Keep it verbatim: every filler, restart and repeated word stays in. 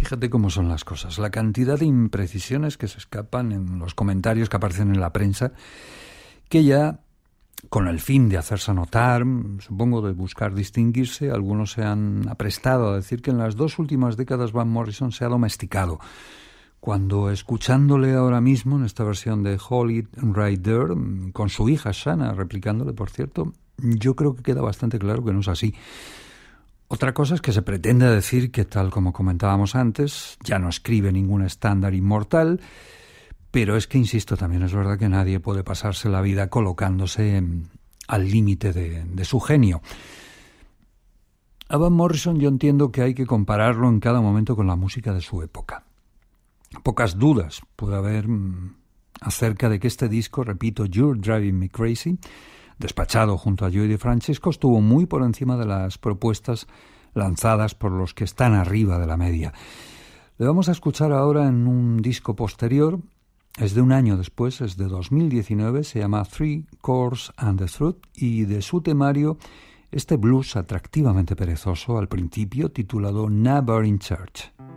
Fíjate cómo son las cosas. La cantidad de imprecisiones que se escapan en los comentarios que aparecen en la prensa, que ya, con el fin de hacerse notar, supongo de buscar distinguirse, algunos se han aprestado a decir que en las dos últimas décadas Van Morrison se ha domesticado. Cuando escuchándole ahora mismo en esta versión de Hold It Right There, con su hija Shanna replicándole, por cierto, yo creo que queda bastante claro que no es así. Otra cosa es que se pretende decir que, tal como comentábamos antes, ya no escribe ningún estándar inmortal, pero es que, insisto, también es verdad que nadie puede pasarse la vida colocándose al límite de, de su genio. A Van Morrison yo entiendo que hay que compararlo en cada momento con la música de su época. Pocas dudas puede haber mmm, acerca de que este disco, repito, You're Driving Me Crazy, despachado junto a Joey DeFrancesco, estuvo muy por encima de las propuestas lanzadas por los que están arriba de la media. Le vamos a escuchar ahora en un disco posterior, es de un año después, es de dos mil diecinueve, se llama Three Chords and the Truth, y de su temario, este blues atractivamente perezoso al principio, titulado Never in Church.